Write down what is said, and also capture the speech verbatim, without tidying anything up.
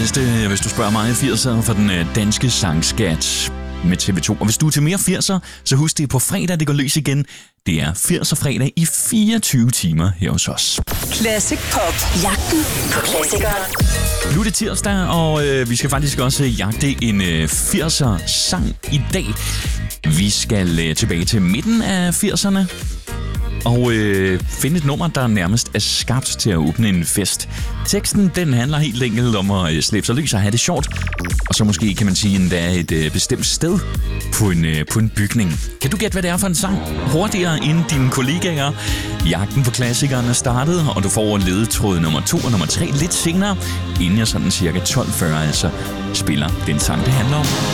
bedste, hvis du spørger mig, i firserne for den danske sangskat med T V to. Og hvis du er til mere firser, så husk det på fredag, det går løs igen. Det er firser fredag i fireogtyve timer her hos os. Classic Pop. Jagten på klassikeren. Nu er det tirsdag, og øh, vi skal faktisk også jagte en øh, firser-sang i dag. Vi skal øh, tilbage til midten af firserne og øh, finde et nummer, der nærmest er skabt til at åbne en fest. Teksten, den handler helt enkelt om at øh, slæbe sig løs og have det sjovt. Og så måske kan man sige, at der er et øh, bestemt sted på en, øh, på en bygning. Kan du gætte, hvad det er for en sang? Hurtigere end dine kollegaer. Jagten på klassikeren er startet, og du får ledetråd nummer to og nummer tre lidt senere, inden jeg sådan cirka tolv fyrre altså spiller den sang, det handler om.